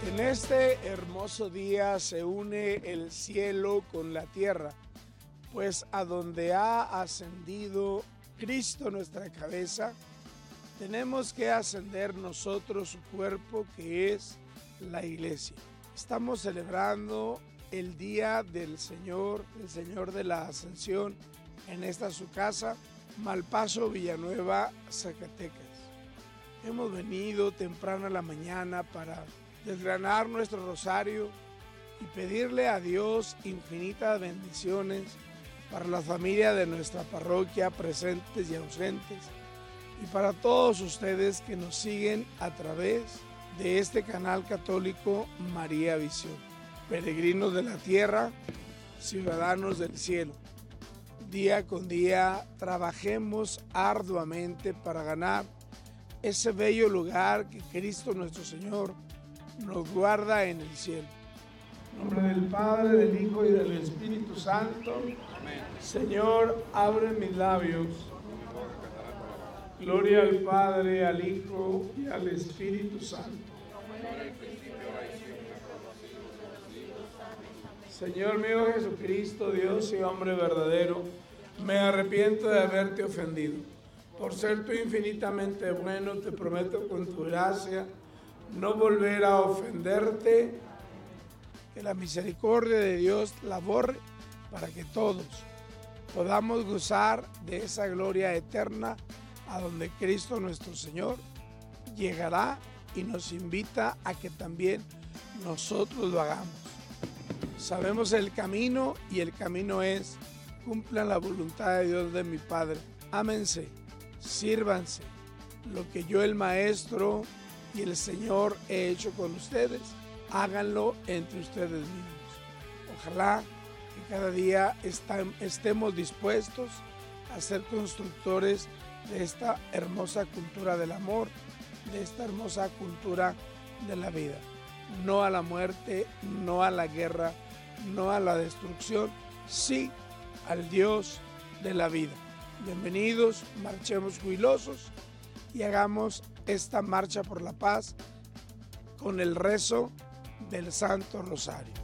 En este hermoso día se une el cielo con la tierra, pues a donde ha ascendido Cristo nuestra cabeza, tenemos que ascender nosotros su cuerpo, que es la iglesia. Estamos celebrando el día del Señor de la Ascensión, en esta su casa, Malpaso, Villanueva, Zacatecas. Hemos venido temprano a la mañana para desgranar nuestro rosario y pedirle a Dios infinitas bendiciones para la familia de nuestra parroquia, presentes y ausentes, y para todos ustedes que nos siguen a través de este canal católico María Visión. Peregrinos de la tierra, ciudadanos del cielo, día con día trabajemos arduamente para ganar ese bello lugar que Cristo nuestro Señor nos guarda en el cielo. En nombre del Padre, del Hijo y del Espíritu Santo. Amén. Señor, abre mis labios. Gloria al Padre, al Hijo y al Espíritu Santo. Señor mío Jesucristo, Dios y hombre verdadero, me arrepiento de haberte ofendido. Por ser tú infinitamente bueno, te prometo con tu gracia no volver a ofenderte, que la misericordia de Dios la borre para que todos podamos gozar de esa gloria eterna a donde Cristo nuestro Señor llegará y nos invita a que también nosotros lo hagamos. Sabemos el camino y el camino es: cumplan la voluntad de Dios de mi Padre. Ámense, sírvanse. Lo que yo, el Maestro y el Señor, he hecho con ustedes, háganlo entre ustedes mismos. Ojalá que cada día estemos dispuestos a ser constructores de esta hermosa cultura del amor, de esta hermosa cultura de la vida. No a la muerte, no a la guerra, no a la destrucción, sí al Dios de la vida. Bienvenidos, marchemos jubilosos y hagamos esta marcha por la paz con el rezo del Santo Rosario.